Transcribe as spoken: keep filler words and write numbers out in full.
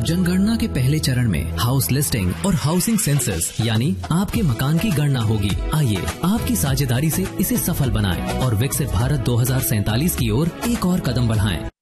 जनगणना के पहले चरण में हाउस लिस्टिंग और हाउसिंग सेंसस यानी आपके मकान की गणना होगी। आइए आपकी साझेदारी से इसे सफल बनाएं और विकसित भारत दो हज़ार सैंतालीस की ओर एक और कदम बढ़ाएं।